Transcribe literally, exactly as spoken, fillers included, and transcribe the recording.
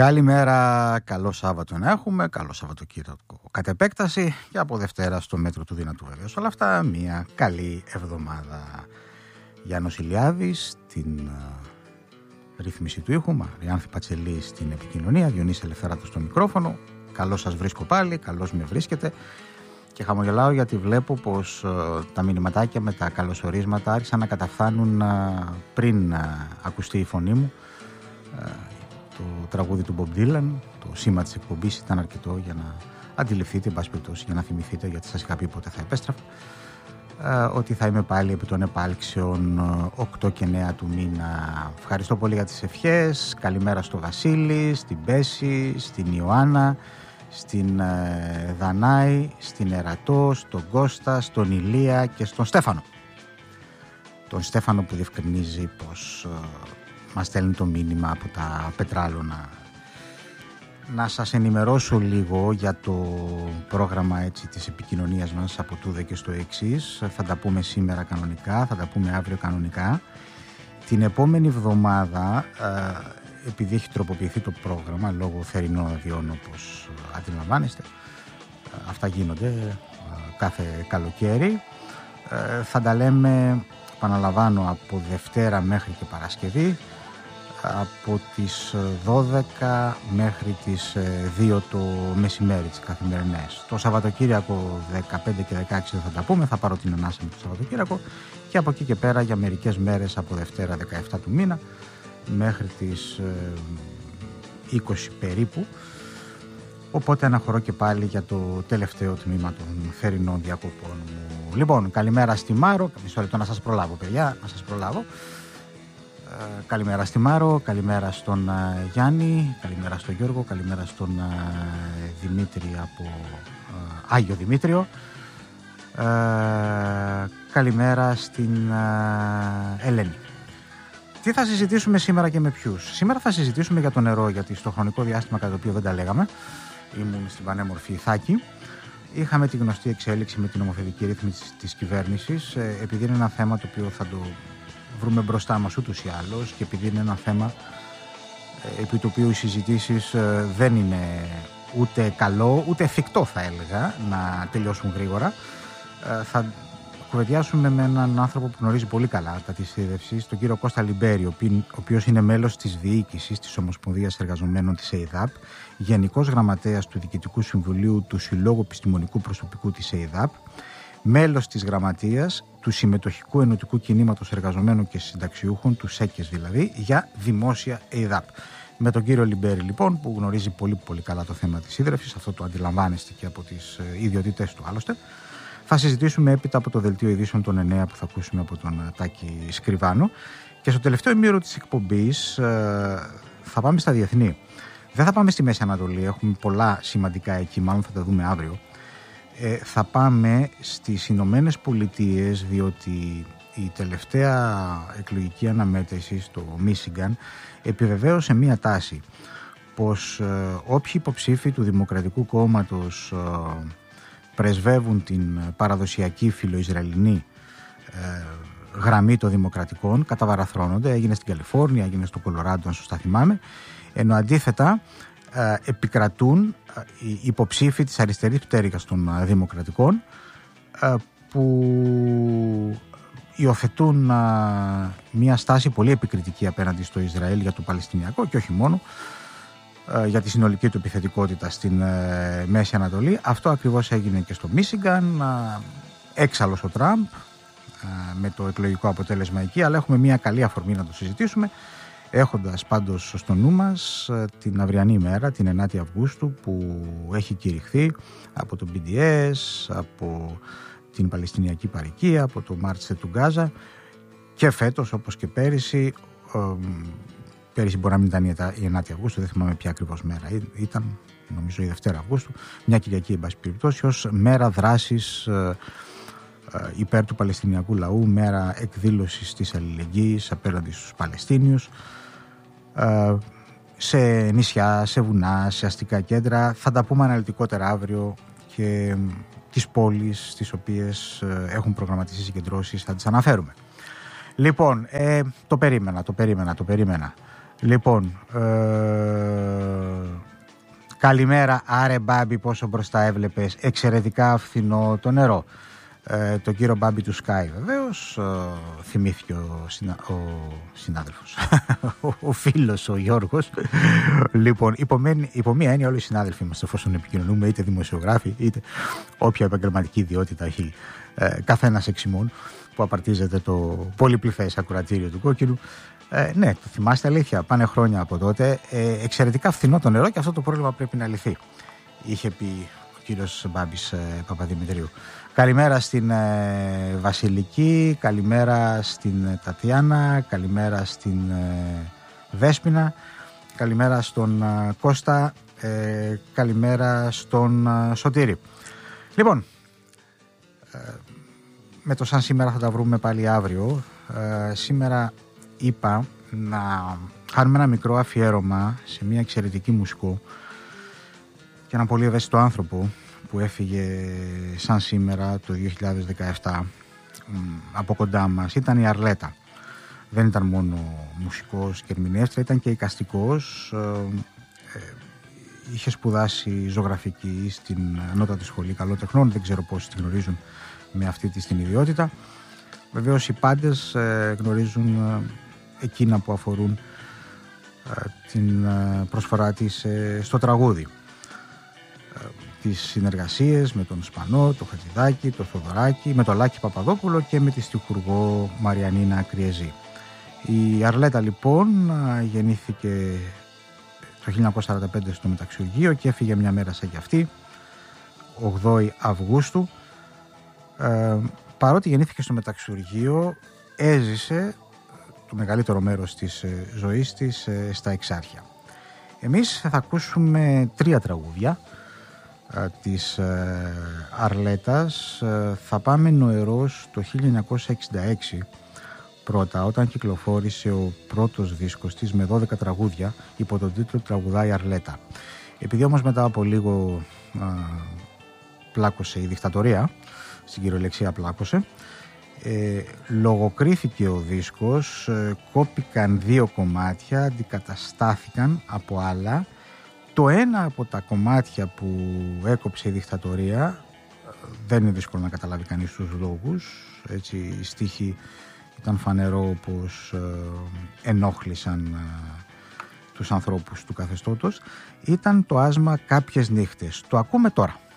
Καλημέρα, καλό Σάββατο να έχουμε, καλό Σαββατοκύριακο κατ' επέκταση και από Δευτέρα στο μέτρο του δυνατού βεβαίως. Όλα αυτά μια καλή εβδομάδα. Γιάννος Ηλιάδης στην uh, ρύθμιση του ήχου, Μαριάνθη Πατσελή στην επικοινωνία, Διονύση Ελευθεράτος στο μικρόφωνο. Καλώς σας βρίσκω πάλι, καλώς με βρίσκετε και χαμογελάω γιατί βλέπω πως uh, τα μηνυματάκια με τα καλωσορίσματα άρχισαν να καταφθάνουν uh, πριν uh, ακουστεί η φωνή μου. Uh, Το τραγούδι του Bob Dylan, το σήμα της εκπομπής ήταν αρκετό για να αντιληφθείτε, εν πάση περιπτώσει, για να θυμηθείτε, γιατί σας είχα πει πότε θα επέστρεφα, ε, ότι θα είμαι πάλι επί των επάλξεων οκτώ και εννέα του μήνα. Ευχαριστώ πολύ για τις ευχές. Καλημέρα στο Βασίλη, στην Πέση, στην Ιωάννα, στην ε, Δανάη, στην Ερατό, στον Κώστα, στον Ηλία και στον Στέφανο. Τον Στέφανο που διευκρινίζει πως ε, μας στέλνει το μήνυμα από τα πετράλωνα. Να σας ενημερώσω λίγο για το πρόγραμμα έτσι, της επικοινωνίας μας από τούδε και στο εξής. Θα τα πούμε σήμερα κανονικά, θα τα πούμε αύριο κανονικά. Την επόμενη εβδομάδα, ε, επειδή έχει τροποποιηθεί το πρόγραμμα λόγω θερινών αδειών όπως αντιλαμβάνεστε, ε, αυτά γίνονται ε, κάθε καλοκαίρι, ε, θα τα λέμε, επαναλαμβάνω, από Δευτέρα μέχρι και Παρασκευή, από τις δώδεκα μέχρι τις δύο το μεσημέρι, τις καθημερινές. Το Σαββατοκύριακο δεκαπέντε και δεκαέξι δεν θα τα πούμε, θα πάρω την ανάσα με το Σαββατοκύριακο και από εκεί και πέρα για μερικές μέρες από Δευτέρα δεκαεπτά του μήνα μέχρι τις είκοσι περίπου. Οπότε αναχωρώ και πάλι για το τελευταίο τμήμα των θερινών διακοπών μου. Λοιπόν, καλημέρα στη Μάρο, μισό λεπτό να σας προλάβω παιδιά, να σας προλάβω. Uh, καλημέρα στη Μάρο, καλημέρα στον uh, Γιάννη, καλημέρα στον Γιώργο, καλημέρα στον uh, Δημήτρη από uh, Άγιο Δημήτριο, uh, καλημέρα στην uh, Ελένη. Τι θα συζητήσουμε σήμερα και με ποιους? Σήμερα θα συζητήσουμε για το νερό, γιατί στο χρονικό διάστημα κατά το οποίο δεν τα λέγαμε, ήμουν στην πανέμορφη Ιθάκη. Είχαμε τη γνωστή εξέλιξη με την νομοθετική ρύθμιση της κυβέρνησης, ε, επειδή είναι ένα θέμα το οποίο θα το βρούμε μπροστά μας ούτως ή άλλως και επειδή είναι ένα θέμα ε, επί το οποίο οι συζητήσεις ε, δεν είναι ούτε καλό ούτε εφικτό, θα έλεγα, να τελειώσουν γρήγορα. Ε, θα κουβεντιάσουμε με έναν άνθρωπο που γνωρίζει πολύ καλά τα της σύνδευσης, τον κύριο Κώστα Λιμπέρη, ο οποίος είναι μέλος της διοίκησης της Ομοσπονδίας Εργαζομένων της ΕΙΔΑΠ, Γενικός Γραμματέας του Διοικητικού Συμβουλίου του Συλλόγου Επιστημονικού Προσωπικού της ΕΙΔΑΠ, μέλος της Γραμματείας του Συμμετοχικού Ενωτικού Κινήματος Εργαζομένων και Συνταξιούχων, του ΣΕΚΕΣ δηλαδή, για δημόσια ΕΙΔΑΠ. Με τον κύριο Λιμπέρη λοιπόν, που γνωρίζει πολύ πολύ καλά το θέμα της ίδρευσης, αυτό το αντιλαμβάνεστε και από τις ιδιότητες του άλλωστε, θα συζητήσουμε έπειτα από το δελτίο ειδήσεων των εννέα που θα ακούσουμε από τον Τάκη Σκριβάνο και στο τελευταίο ημίωρο της εκπομπής θα πάμε στα διεθνή. Δεν θα πάμε στη Μέση Ανατολή, έχουμε πολλά σημαντικά εκεί, μάλλον θα τα δούμε αύριο. Ε, θα πάμε στις Ηνωμένες Πολιτείες, διότι η τελευταία εκλογική αναμέτρηση στο Μίσιγκαν επιβεβαίωσε μία τάση πως ε, όποιοι υποψήφοι του Δημοκρατικού Κόμματος ε, πρεσβεύουν την παραδοσιακή φιλοϊσραηλινή ε, γραμμή των δημοκρατικών καταβαραθρώνονται. Έγινε στην Καλιφόρνια, έγινε στο Κολοράντο αν σωστά θυμάμαι, ενώ αντίθετα ε, επικρατούν οι υποψήφοι της αριστερής πτέρυγας των δημοκρατικών ε, που υιοθετούν ε, μια στάση πολύ επικριτική απέναντι στο Ισραήλ για το Παλαιστινιακό και όχι μόνο, ε, για τη συνολική του επιθετικότητα στην ε, Μέση Ανατολή. Αυτό ακριβώς έγινε και στο Μίσιγκαν, ε, έξαλλος ο Τραμπ ε, με το εκλογικό αποτέλεσμα εκεί, αλλά έχουμε μια καλή αφορμή να το συζητήσουμε, έχοντας πάντως στο νου μας την αυριανή ημέρα, την ενάτη Αυγούστου, που έχει κηρυχθεί από το μπι ντι ες, από την Παλαιστινιακή Παροικία, από το Μάρτσε του Γκάζα και φέτος όπως και πέρυσι, ε, πέρυσι μπορεί να μην ήταν η ενάτη Αυγούστου, δεν θυμάμαι ποια ακριβώς μέρα ήταν, νομίζω η Δευτέρα Αυγούστου, μια Κυριακή εν πάση περιπτώσει, ως μέρα δράσης ε, υπέρ του Παλαιστινιακού λαού, μέρα εκδήλωσης της αλληλεγγύης απέναντι στους Παλαιστίνιους, σε νησιά, σε βουνά, σε αστικά κέντρα. Θα τα πούμε αναλυτικότερα αύριο και τις πόλεις στις οποίες έχουν προγραμματίσει συγκεντρώσεις θα τις αναφέρουμε. Λοιπόν, ε, το περίμενα, το περίμενα, το περίμενα. Λοιπόν, ε, καλημέρα, άρε Μπάμπη, πόσο μπροστά έβλεπες, εξαιρετικά φθηνό το νερό. Ε, τον κύριο Μπάμπη του Sky βεβαίως, ε, θυμήθηκε ο, συνα, ο συνάδελφος, ο, ο φίλος ο Γιώργος. Λοιπόν, υπό, υπό μία έννοια όλοι οι συνάδελφοι μας, εφόσον επικοινωνούμε, είτε δημοσιογράφοι είτε όποια επαγγελματική ιδιότητα έχει ε, καθένας εξ ημών που απαρτίζεται το πολυπληθές ακροατήριο του Κόκκινου. Ε, ναι, το θυμάστε, αλήθεια, πάνε χρόνια από τότε. Ε, εξαιρετικά φθηνό το νερό και αυτό το πρόβλημα πρέπει να λυθεί, είχε πει ο κύριος Μπάμπης ε, Παπαδημητρίου. Καλημέρα στην ε, Βασιλική, καλημέρα στην ε, Τατιάνα, καλημέρα στην ε, Δέσποινα, καλημέρα στον ε, Κώστα, ε, καλημέρα στον ε, Σωτήρη. Λοιπόν, ε, με το σαν σήμερα θα τα βρούμε πάλι αύριο. Ε, σήμερα είπα να κάνουμε ένα μικρό αφιέρωμα σε μια εξαιρετική μουσικό και έναν πολύ ευαίσθητο άνθρωπο που έφυγε σαν σήμερα το δύο χιλιάδες δεκαεπτά από κοντά μας. Ήταν η Αρλέτα. Δεν ήταν μόνο μουσικός και ερμηνεύτρια, ήταν και εικαστικός. Ε, είχε σπουδάσει ζωγραφική στην Ανώτατη Σχολή Καλών Τεχνών. Δεν ξέρω πόσοι τη γνωρίζουν με αυτή τη την ιδιότητα. Βεβαίως οι πάντες ε, γνωρίζουν ε, εκείνα που αφορούν ε, την ε, προσφορά της ε, στο τραγούδι. Ε, τις συνεργασίες με τον Σπανό, το Χατζηδάκη, το Θοδωράκη, με τον Λάκη Παπαδόπουλο και με τη στιχουργό Μαριανίνα Κριεζή. Η Αρλέτα λοιπόν γεννήθηκε το χίλια εννιακόσια σαράντα πέντε στο Μεταξιουργείο και έφυγε μια μέρα σαν κι αυτή, ογδόη Αυγούστου. Ε, παρότι γεννήθηκε στο Μεταξιουργείο, έζησε το μεγαλύτερο μέρος της ζωής της στα Εξάρχεια. Εμείς θα ακούσουμε τρία τραγούδια της Αρλέτας. Θα πάμε νοερός το χίλια εννιακόσια εξήντα έξι πρώτα, όταν κυκλοφόρησε ο πρώτος δίσκος της με δώδεκα τραγούδια υπό τον τίτλο «Τραγουδάει Αρλέτα». Επειδή όμως μετά από λίγο α, πλάκωσε η δικτατορία, στην κυριολεξία πλάκωσε, ε, λογοκρίθηκε ο δίσκος, ε, κόπηκαν δύο κομμάτια, αντικαταστάθηκαν από άλλα. Το ένα από τα κομμάτια που έκοψε η δικτατορία, δεν είναι δύσκολο να καταλάβει κανείς τους λόγους, έτσι, οι στίχοι ήταν φανερό πως ε, ενόχλησαν ε, τους ανθρώπους του καθεστώτος, ήταν το άσμα «Κάποιες νύχτες». Το ακούμε τώρα.